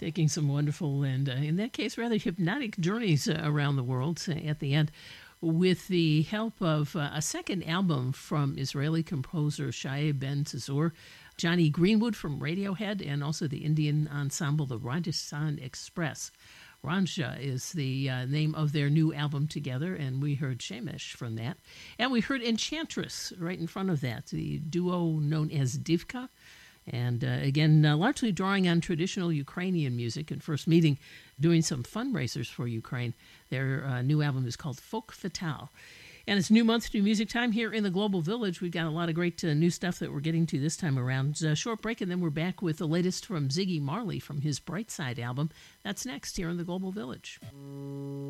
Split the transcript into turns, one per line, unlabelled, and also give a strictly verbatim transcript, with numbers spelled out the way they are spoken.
Taking some wonderful and, uh, in that case, rather hypnotic journeys uh, around the world uh, at the end, with the help of uh, a second album from Israeli composer Shai Ben Tzur, Johnny Greenwood from Radiohead, and also the Indian ensemble the Rajasthan Express. Ranja is the uh, name of their new album together, and we heard Shemesh from that. And we heard Enchantress right in front of that, the duo known as Divka. And uh, again, uh, largely drawing on traditional Ukrainian music and first meeting, doing some fundraisers for Ukraine. Their uh, new album is called Folk Fatale. And it's new month, new music time here in the Global Village. We've got a lot of great uh, new stuff that we're getting to this time around. A short break, and then we're back with the latest from Ziggy Marley from his Brightside album. That's next here in the Global Village.